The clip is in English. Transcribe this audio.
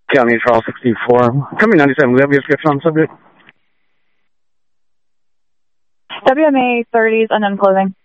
County Trial 64. Company 97, we have your description on the subject. WMA 30s, unknown clothing.